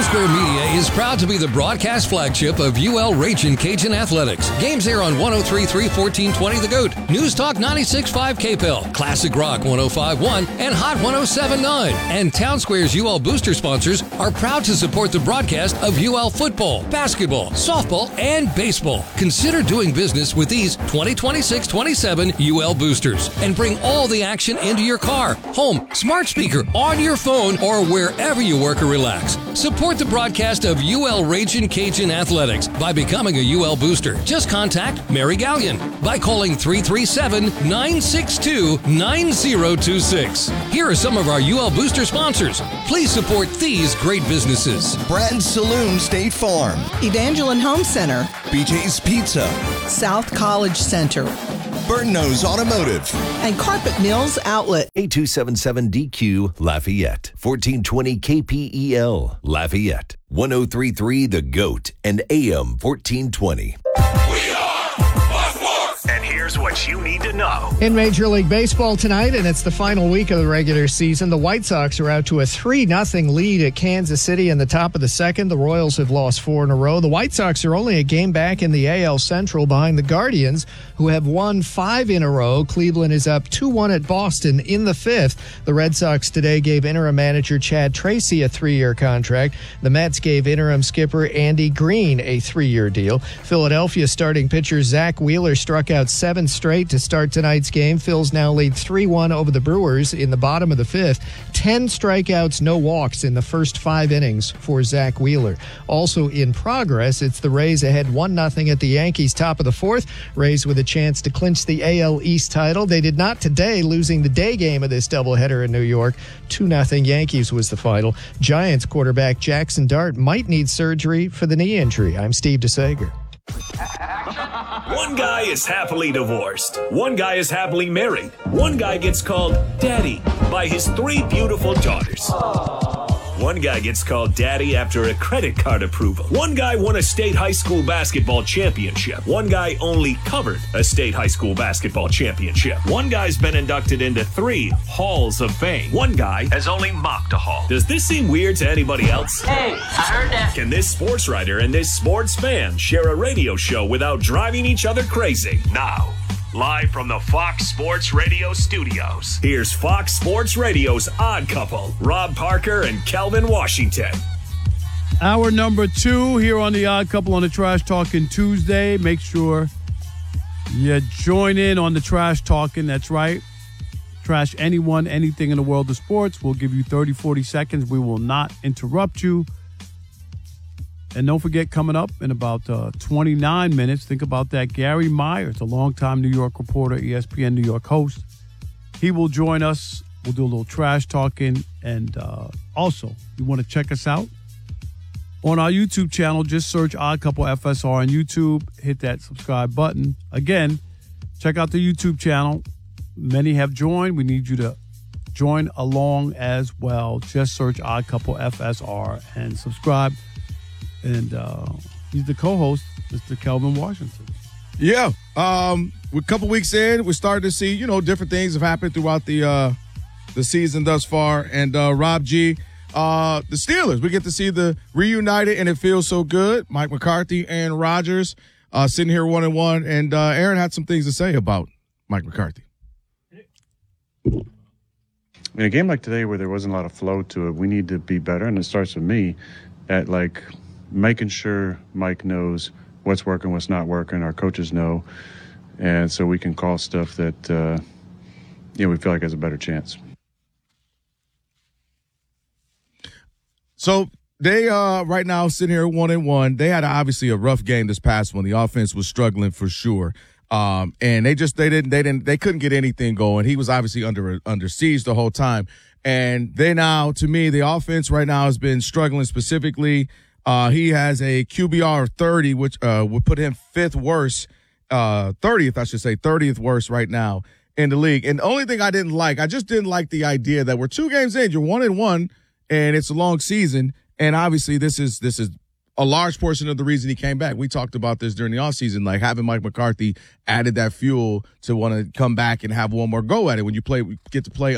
Square Media is proud to be the broadcast flagship of UL Ragin' Cajun Athletics. Games air on 103.3 1420 The Goat, News Talk 96.5 KPEL, Classic Rock 105.1, and Hot 107.9. And Town Square's UL Booster sponsors are proud to support the broadcast of UL football, basketball, softball, and baseball. Consider doing business with these 2026-27 UL Boosters and bring all the action into your car, home, smart speaker, on your phone, or wherever you work or relax. Support the broadcast of UL Ragin' Cajun Athletics by becoming a UL Booster. Just contact Mary Gallion by calling 337-962-9026. Here are some of our UL Booster sponsors. Please support these great businesses. Brad Saloon State Farm, Evangeline Home Center, BJ's Pizza, South College Center, Burno's Automotive, and Carpet Mills Outlet. 8277DQ Lafayette, 1420 KPEL Lafayette, 1033 The Goat, and AM 1420. And here's what you need to know. In Major League Baseball tonight, and it's the final week of the regular season, the White Sox are out to a 3-0 lead at Kansas City in the top of the second. The Royals have lost 4 in a row. The White Sox are only a game back in the AL Central behind the Guardians, who have won 5 in a row. Cleveland is up 2-1 at Boston in the 5th. The Red Sox today gave interim manager Chad Tracy a 3-year contract. The Mets gave interim skipper Andy Green a 3-year deal. Philadelphia starting pitcher Zach Wheeler struck out 7 straight to start tonight's game. Phils now lead 3-1 over the Brewers in the bottom of the 5th. 10 strikeouts, no walks in the first 5 innings for Zach Wheeler. Also in progress, it's the Rays ahead 1-0 at the Yankees top of the 4th. Rays with a chance to clinch the AL East title. They did not today, losing the day game of this doubleheader in New York. 2-0 Yankees was the final. Giants quarterback Jackson Dart might need surgery for the knee injury. I'm Steve DeSager. One guy is happily divorced. One guy is happily married. One guy gets called daddy by his 3 beautiful daughters. One guy gets called daddy after a credit card approval. One guy won a state high school basketball championship. One guy only covered a state high school basketball championship. One guy's been inducted into 3 halls of fame. One guy has only mocked a hall. Does this seem weird to anybody else? Hey, I heard that. Can this sports writer and this sports fan share a radio show without driving each other crazy? Now, live from the Fox Sports Radio studios, here's Fox Sports Radio's Odd Couple, Rob Parker and Kelvin Washington. Hour number 2 here on the Odd Couple on the Trash Talking Tuesday. Make sure you join in on the Trash Talking. That's right. Trash anyone, anything in the world of sports. We'll give you 30, 40 seconds. We will not interrupt you. And don't forget, coming up in about 29 minutes, think about that, Gary Myers, a longtime New York reporter, ESPN New York host. He will join us. We'll do a little trash talking. And also, you want to check us out on our YouTube channel. Just search Odd Couple FSR on YouTube. Hit that subscribe button. Again, check out the YouTube channel. Many have joined. We need you to join along as well. Just search Odd Couple FSR and subscribe. And he's the co-host, Mr. Kelvin Washington. Yeah. We're a couple weeks in. We're starting to see, different things have happened throughout the season thus far. And Rob G, the Steelers, we get to see the reunited, and it feels so good. Mike McCarthy and Rodgers sitting here 1-1. And Aaron had some things to say about Mike McCarthy. In a game like today where there wasn't a lot of flow to it, we need to be better. And it starts with me at making sure Mike knows what's working, what's not working. Our coaches know, and so we can call stuff that we feel like has a better chance. So they right now sitting here 1-1. They had obviously a rough game this past one. The offense was struggling for sure, and they couldn't get anything going. He was obviously under siege the whole time, and they now, to me, the offense right now has been struggling specifically. He has a QBR of 30, which would put him 5th worst, 30th, I should say, 30th worst right now in the league. And the only thing I just didn't like the idea that we're 2 games in, you're 1-1, and it's a long season. And obviously this is a large portion of the reason he came back. We talked about this during the offseason, having Mike McCarthy added that fuel to want to come back and have one more go at it when you get to play